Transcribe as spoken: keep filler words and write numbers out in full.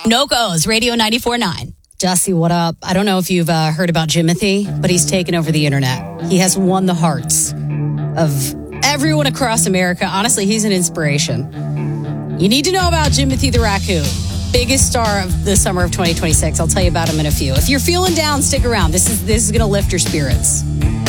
NoCo's Radio ninety-four point nine. Jesse, what up? I don't know if you've uh, heard about Jimothy, but he's taken over the internet. He has won the hearts of everyone across America. Honestly, he's an inspiration. You need to know about Jimothy the Raccoon, biggest star of the summer of twenty twenty-six. I'll tell you about him in a few. If you're feeling down, stick around. This is this is going to lift your spirits.